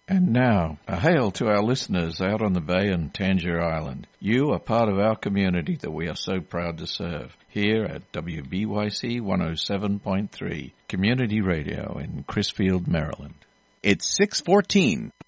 And now, a hail to our listeners out on the bay and Tangier Island. You are part of our community that we are so proud to serve. Here at WBYC 107.3, Community Radio in Crisfield, Maryland. It's 6:14.